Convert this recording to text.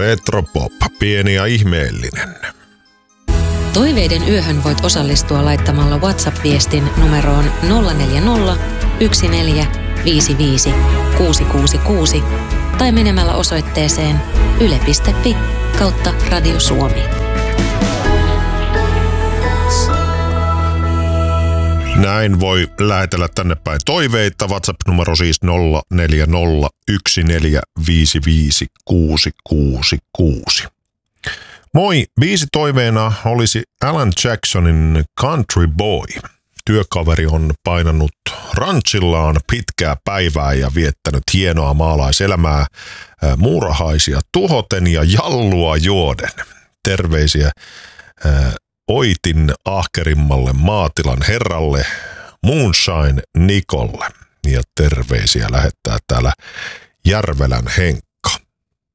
Retropop, pieni ja ihmeellinen. Toiveiden yöhön voit osallistua laittamalla WhatsApp-viestin numeroon 040 1455 666 tai menemällä osoitteeseen yle.fi/Radio Suomi. Näin voi lähetellä tänne päin toiveita. WhatsApp-numero siis 0401455666. Moi, biisi toiveena olisi Alan Jacksonin Country Boy. Työkaveri on painanut ranchillaan pitkää päivää ja viettänyt hienoa maalaiselämää muurahaisia tuhoten ja jallua juoden. Terveisiä Oitin ahkerimmalle maatilan herralle Moonshine Nikolle. Ja terveisiä lähettää täällä Järvelän Henkka.